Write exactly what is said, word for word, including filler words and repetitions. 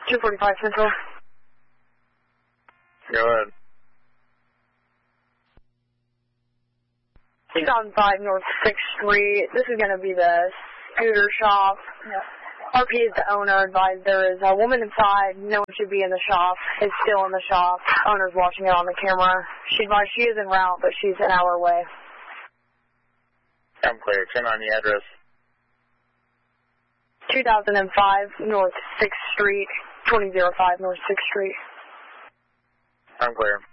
two forty-five Central. Go ahead. two thousand five North sixth Street. This is going to be the scooter shop. Yep. R P is the owner. Advised there is a woman inside. No one should be in the shop. Is still in the shop. Owner's watching it on the camera. She advised she is en route, but she's an hour away. I'm clear. Turn on the address. two thousand five North sixth Street. twenty oh five North sixth Street. I'm clear.